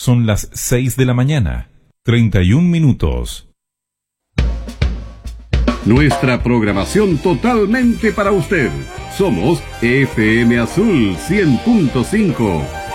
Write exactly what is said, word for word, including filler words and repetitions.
Son las seis de la mañana, treinta y un minutos. Nuestra programación totalmente para usted. Somos F M Azul cien punto cinco.